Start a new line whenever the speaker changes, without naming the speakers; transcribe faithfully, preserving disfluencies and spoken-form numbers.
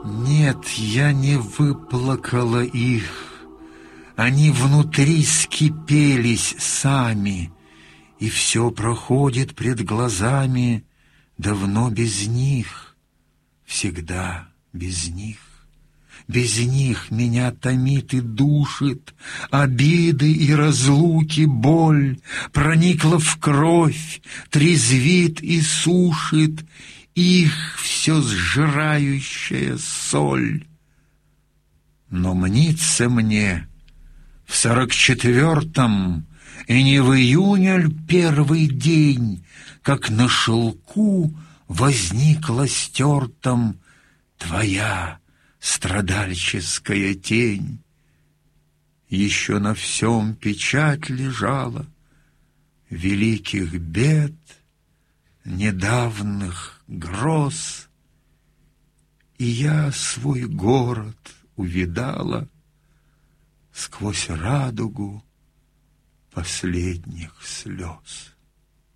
Нет, я не выплакала их, они внутри скипелись сами, и все проходит пред глазами давно без них, всегда без них. Без них меня томит и душит обиды и разлуки боль, проникла в кровь, трезвит и сушит их все сжирающая соль. Но мнится мне в сорок четвертом, и не в июняль первый день, как на шелку возникла стертом твоя страдальческая тень. Еще на всем печать лежала великих бед, недавних гроз, и я свой город увидала сквозь радугу последних слез.